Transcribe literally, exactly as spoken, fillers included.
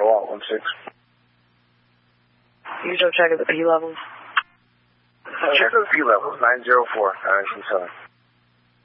Walt, one six. Usual check of the P levels. Check of the P levels, nine zero four, nine seven.